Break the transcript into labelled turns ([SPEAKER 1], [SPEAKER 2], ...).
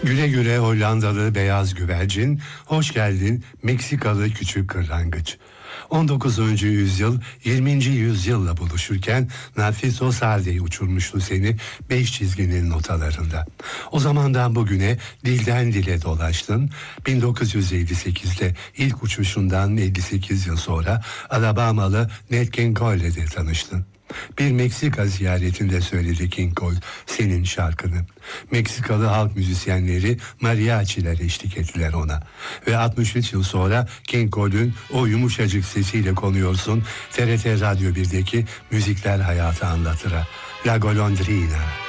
[SPEAKER 1] Güle güle Hollandalı beyaz güvercin, hoş geldin Meksikalı küçük kırlangıç. 19. yüzyıl 20. yüzyılla buluşurken Narciso Sardi uçurmuştu seni 5 çizginin notalarında. O zamandan bugüne dilden dile dolaştın. 1958'de ilk uçuşundan 58 yıl sonra Alabamalı Nat King Cole ile tanıştın. Bir Meksika ziyaretinde söyledi King Cole senin şarkını. Meksikalı halk müzisyenleri mariachiler eşlik ettiler ona. Ve 63 yıl sonra King Cole'ün o yumuşacık sesiyle konuyorsun TRT Radyo 1'deki Müzikler Hayatı Anlatır'a. La Golondrina.